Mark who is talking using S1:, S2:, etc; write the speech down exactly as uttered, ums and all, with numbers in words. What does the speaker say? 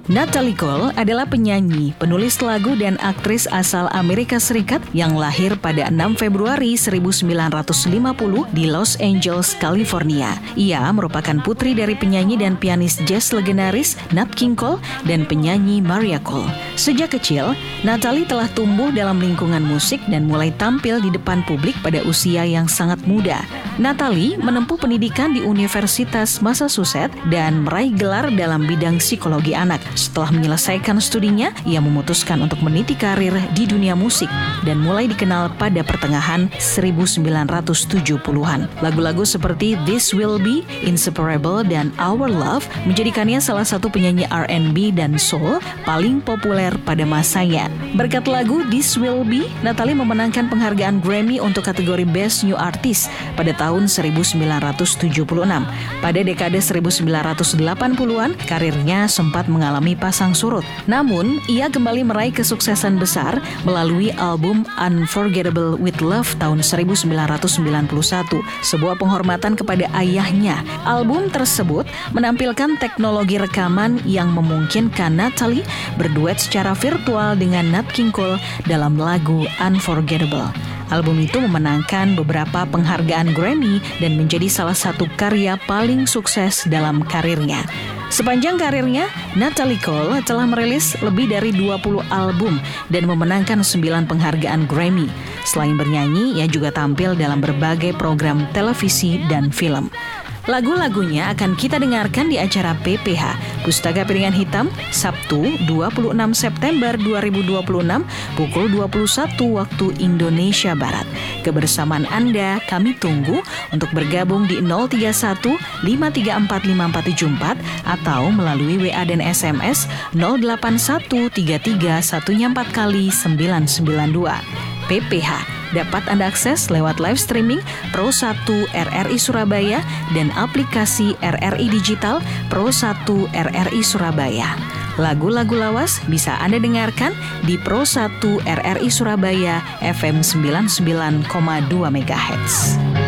S1: Natalie Cole adalah penyanyi, penulis lagu dan aktris asal Amerika Serikat yang lahir pada enam Februari seribu sembilan ratus lima puluh di Los Angeles, California. Ia merupakan putri dari penyanyi dan pianis jazz legendaris Nat King Cole dan penyanyi Mariah Cole. Sejak kecil, Natalie telah tumbuh dalam lingkungan musik dan mulai tampil di depan publik pada usia yang sangat muda. Natalie menempuh pendidikan di Universitas Massachusetts dan meraih gelar dalam bidang psikologi anak. Setelah menyelesaikan studinya, ia memutuskan untuk meniti karir di dunia musik dan mulai dikenal pada pertengahan seribu sembilan ratus tujuh puluhan. Lagu-lagu seperti This Will Be, Inseparable, dan Our Love menjadikannya salah satu penyanyi R and B dan soul paling populer pada masanya. Berkat lagu This Will Be, Natalie memenangkan penghargaan Grammy untuk kategori Best New Artist pada tahun seribu sembilan ratus tujuh puluh enam. Pada dekade seribu sembilan ratus delapan puluhan, karirnya sempat mengalami pasang surut. Namun, ia kembali meraih kesuksesan besar melalui album Unforgettable with Love tahun seribu sembilan ratus sembilan puluh satu, sebuah penghormatan kepada ayahnya. Album tersebut menampilkan teknologi rekaman yang memungkinkan Natalie berduet secara virtual dengan Nat King Cole dalam lagu Unforgettable. Album itu memenangkan beberapa penghargaan Grammy dan menjadi salah satu karya paling sukses dalam karirnya. Sepanjang karirnya, Natalie Cole telah merilis lebih dari dua puluh album dan memenangkan sembilan penghargaan Grammy. Selain bernyanyi, ia juga tampil dalam berbagai program televisi dan film. Lagu-lagunya akan kita dengarkan di acara P P H, Pustaka Piringan Hitam, Sabtu dua puluh enam September dua ribu dua puluh enam, pukul dua puluh satu waktu Indonesia Barat. Kebersamaan Anda kami tunggu untuk bergabung di nol tiga satu lima tiga empat lima empat tujuh empat atau melalui W A dan S M S nol delapan satu tiga tiga satu empat kali sembilan sembilan dua. P P H dapat Anda akses lewat live streaming Pro satu R R I Surabaya dan aplikasi R R I Digital Pro satu R R I Surabaya. Lagu-lagu lawas bisa Anda dengarkan di Pro satu R R I Surabaya F M sembilan puluh sembilan koma dua megahertz.